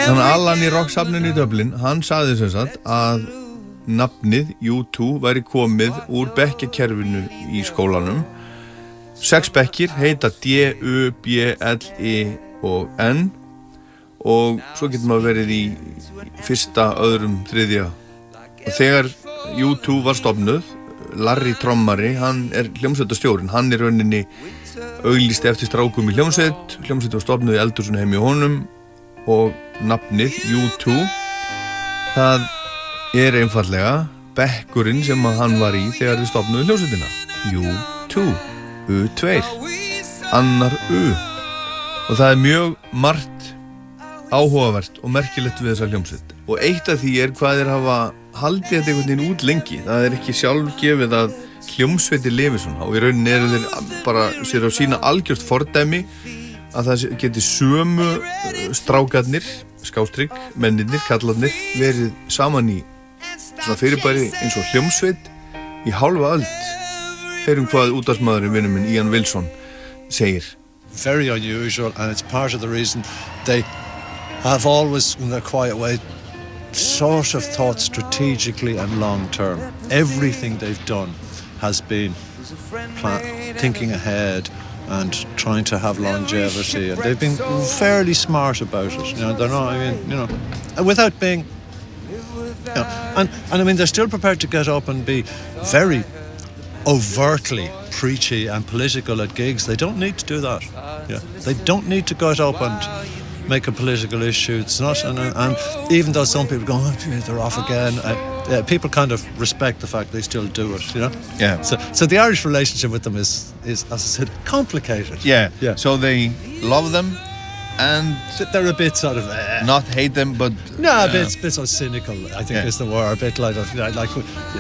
Þannig Alan í rocksafninu í Dublin, hann sagði sem sagt að nafnið U2 væri komið úr bekkjakerfinu í skólanum. 6 bekkir heita D, U, B, L, I og N og svo getur maður verið í fyrsta, öðrum, þriðja. Og þegar U2 var stofnuð, Larry trommari, hann hljómsveitastjórinn, hann rauninni auglýsti eftir strákum í hljómsveit var stofnuð í eldhúsinu heim í honum og nafnið U2, það einfallega bekkurinn sem hann var í þegar við stofnuðu hljómsveitina. U2, U2, annar U. Og það mjög margt áhugavert og merkilegt við þessa hljómsveit. Og eitt af því hvað hafa haldið þetta einhvern veginn út lengi. Það ekki sjálfgefið að hljómsveitir lifi svona og í rauninni þeir bara sér að sína algjört fordæmi að það geti sömu strákarnir, skástrygg, mennirnir, kallarnir verið saman í svona fyrirbæri eins og hljómsveit í hálfa öld. Heyrum hvað útvarpsmaðurinn vinur minn Ian Wilson segir. Very unusual and it's part of the reason they have always, in their quiet way, sort of thought strategically and long term. Everything they've done has been thinking ahead and trying to have longevity, and they've been fairly smart about it. They're not, without being, and I mean, they're still prepared to get up and be very overtly preachy and political at gigs. They don't need to do that. They don't need to get up and make a political issue. It's not, and even though some people go, oh, they're off again, people kind of respect the fact they still do it, Yeah. So the Irish relationship with them is, as I said, complicated. Yeah. So they love them, and they're a bit sort of not hate them, but a bit sort of cynical. I think is the word. A bit like